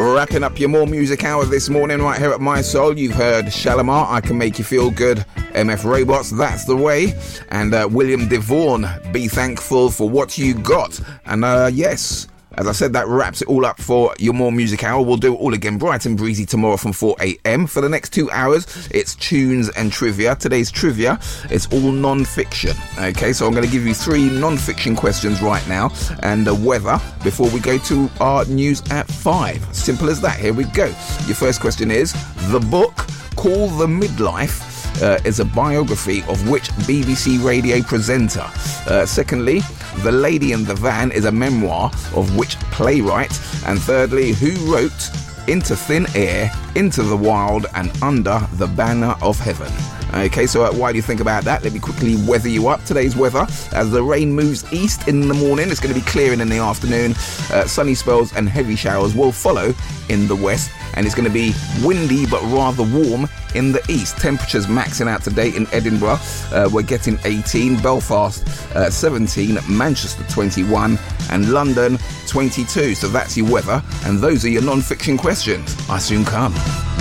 Wrapping up your More Music Hour this morning right here at My Soul. You've heard Shalimar, I Can Make You Feel Good, MF Robots, That's the Way, and William DeVaughn, Be Thankful for What You Got. And yes, as I said, that wraps it all up for your More Music Hour. We'll do it all again bright and breezy tomorrow from 4 a.m. For the next 2 hours, it's tunes and trivia. Today's trivia is all non-fiction. Okay, so I'm going to give you 3 non-fiction questions right now and the weather before we go to our news at 5. Simple as that. Here we go. Your first question is, the book Call the Midlife is a biography of which BBC radio presenter? Secondly, The Lady in the Van is a memoir of which playwright? And thirdly, who wrote Into Thin Air, Into the Wild and Under the Banner of Heaven? Okay, so why do you think about that? Let me quickly weather you up. Today's weather, as the rain moves east in the morning, it's going to be clearing in the afternoon. Sunny spells and heavy showers will follow in the west, and it's going to be windy but rather warm in the east. Temperatures maxing out today in Edinburgh. We're getting 18, Belfast 17, Manchester 21, and London 22. So that's your weather, and those are your non-fiction questions. I soon come.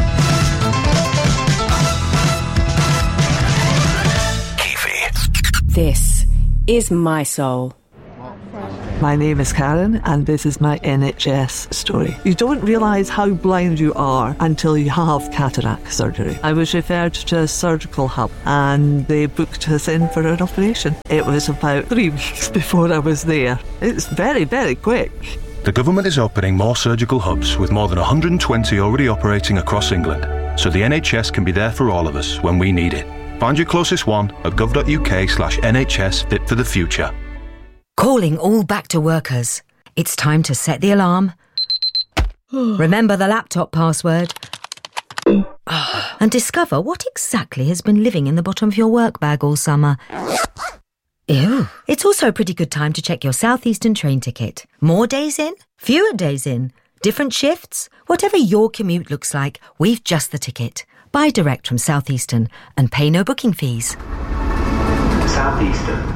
This is My Soul. My name is Karen and this is my NHS story. You don't realise how blind you are until you have cataract surgery. I was referred to a surgical hub and they booked us in for an operation. It was about 3 weeks before I was there. It's very, very quick. The government is opening more surgical hubs with more than 120 already operating across England, so the NHS can be there for all of us when we need it. Find your closest one at gov.uk/NHS Fit for the Future. Calling all back to workers. It's time to set the alarm. Remember the laptop password. And discover what exactly has been living in the bottom of your work bag all summer. Ew. It's also a pretty good time to check your South Eastern train ticket. More days in? Fewer days in? Different shifts? Whatever your commute looks like, we've just the ticket. Buy direct from South Eastern and pay no booking fees. South Eastern.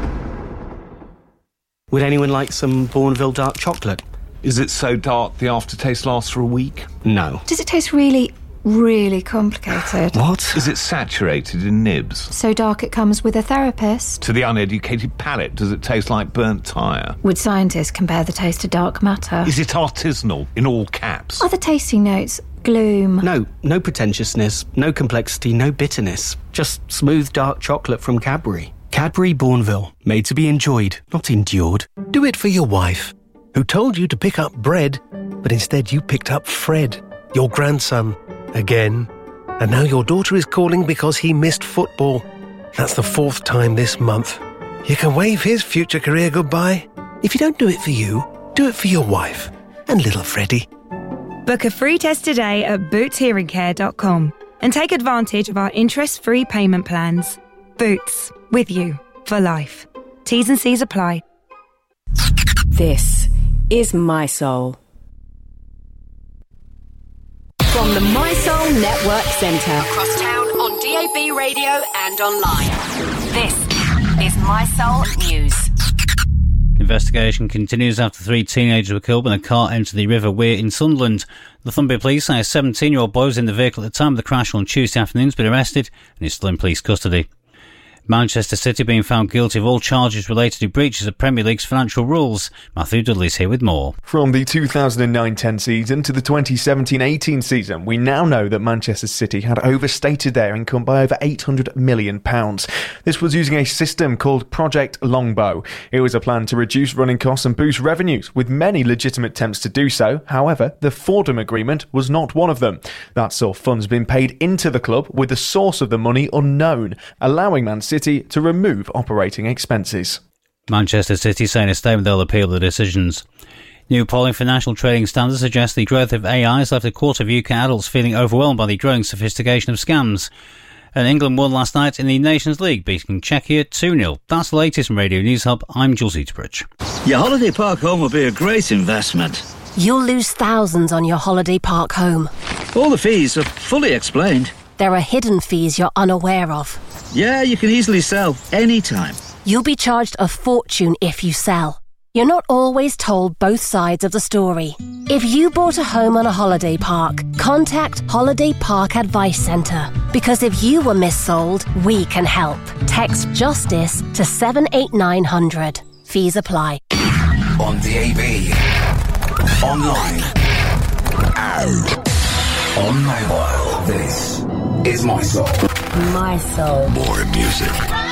Would anyone like some Bourneville dark chocolate? Is it so dark the aftertaste lasts for a week? No. Does it taste really, really complicated? What? Is it saturated in nibs? So dark it comes with a therapist? To the uneducated palate, does it taste like burnt tyre? Would scientists compare the taste to dark matter? Is it artisanal, in all caps? Are the tasting notes gloom? No pretentiousness, no complexity, no bitterness. Just smooth dark chocolate from Cadbury. Cadbury Bourneville, made to be enjoyed, not endured. Do it for your wife, who told you to pick up bread, but instead you picked up Fred, your grandson, again. And now your daughter is calling because he missed football. That's the 4th time this month. You can wave his future career goodbye. If you don't do it for you, do it for your wife and little Freddie. Book a free test today at bootshearingcare.com and take advantage of our interest-free payment plans. Boots, with you for life. T's and C's apply. This is My Soul. From the My Soul Network Centre. Across town on DAB radio and online. This is My Soul News. Investigation continues after 3 teenagers were killed when a car entered the River Wear in Sunderland. The Thumbie police say a 17-year-old boy was in the vehicle at the time of the crash on Tuesday afternoon, has been arrested and is still in police custody. Manchester City being found guilty of all charges related to breaches of Premier League's financial rules. Matthew Dudley's here with more. From the 2009-10 season to the 2017-18 season, we now know that Manchester City had overstated their income by over £800 million. This was using a system called Project Longbow. It was a plan to reduce running costs and boost revenues, with many legitimate attempts to do so. However, the Fordham Agreement was not one of them. That saw funds being paid into the club with the source of the money unknown, allowing Man City to remove operating expenses. Manchester City say in a statement they'll appeal the decisions. New polling for National Trading Standards suggests the growth of AI has left a quarter of UK adults feeling overwhelmed by the growing sophistication of scams. And England won last night in the Nations League, beating Czechia 2-0. That's the latest from Radio News Hub. I'm Jules Eaterbridge. Your holiday park home will be a great investment. You'll lose thousands on your holiday park home. All the fees are fully explained. There are hidden fees you're unaware of. Yeah, you can easily sell anytime. You'll be charged a fortune if you sell. You're not always told both sides of the story. If you bought a home on a holiday park, contact Holiday Park Advice Centre. Because if you were missold, we can help. Text JUSTICE to 78900. Fees apply. On DAB, online, and on mobile. This is My Soul. My Soul. More music.